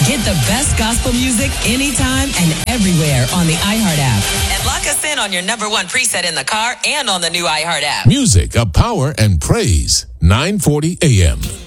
Get the best gospel music anytime and everywhere on the iHeart app. And lock us in on your number one preset in the car and on the new iHeart app. Music of power and praise. 940 AM.